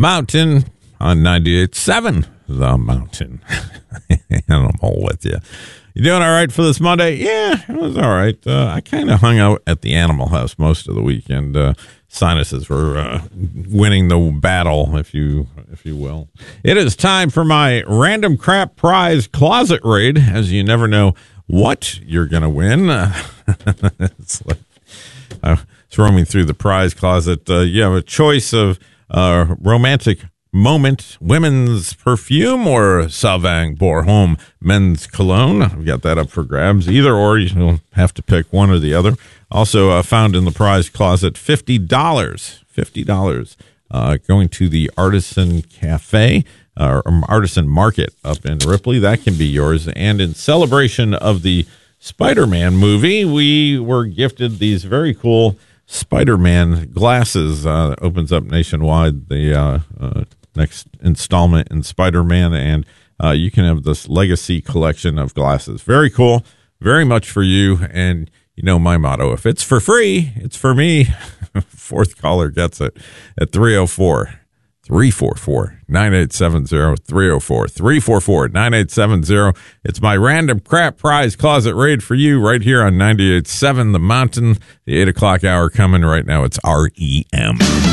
Mountain on 98.7 The Mountain. Animal with you. You doing all right for this Monday? Yeah, it was all right. I kind of hung out at the Animal House most of the weekend. Sinuses were winning the battle, if you will. It is time for my Random Crap Prize Closet Raid, as you never know what you're going to win. It's like roaming through the prize closet. You have a choice of romantic moment, women's perfume, or Sauvignon Bourhomme men's cologne. I've got that up for grabs. Either or, you'll have to pick one or the other. Also found in the prize closet, $50 going to the Artisan Cafe or Artisan Market up in Ripley. That can be yours. And in celebration of the Spider-Man movie, we were gifted these very cool Spider-Man glasses. Opens up nationwide the next installment in Spider-Man, and you can have this legacy collection of glasses. Very cool, very much for you. And you know my motto, if it's for free, it's for me. Fourth caller gets it at 304-344-9870, 304-344-9870. It's my Random Crap Prize Closet Raid for you right here on 98.7 The Mountain. The 8 o'clock hour coming right now. It's REM.